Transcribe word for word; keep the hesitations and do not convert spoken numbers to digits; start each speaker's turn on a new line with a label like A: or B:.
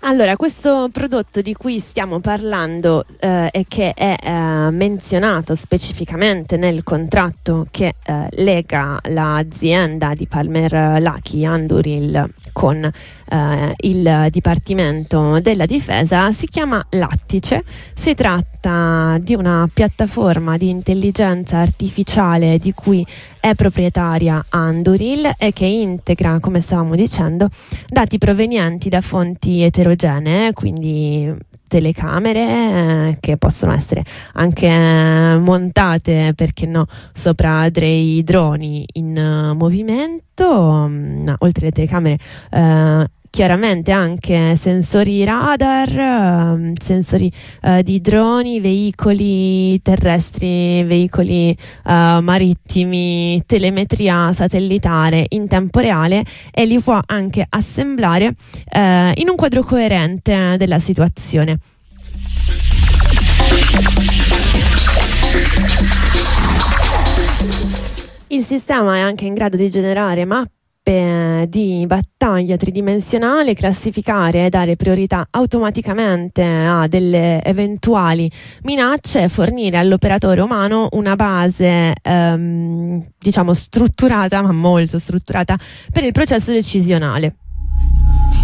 A: Allora, questo prodotto di cui stiamo parlando eh, e che è eh, menzionato specificamente nel contratto che eh, lega l'azienda di Palmer Luckey Anduril con eh, il Dipartimento della Difesa si chiama Lattice. Si tratta di una piattaforma di intelligenza artificiale di cui è proprietaria Anduril e che integra, come stavamo dicendo, dati provenienti da fonti eterogenee, quindi telecamere eh, che possono essere anche eh, montate, perché no, sopra dei droni in uh, movimento, no, oltre alle telecamere eh, chiaramente anche sensori radar, uh, sensori uh, di droni, veicoli terrestri, veicoli uh, marittimi, telemetria satellitare in tempo reale, e li può anche assemblare uh, in un quadro coerente della situazione. Il sistema è anche in grado di generare mappe di battaglia tridimensionale, classificare e dare priorità automaticamente a delle eventuali minacce e fornire all'operatore umano una base ehm, diciamo strutturata, ma molto strutturata, per il processo decisionale.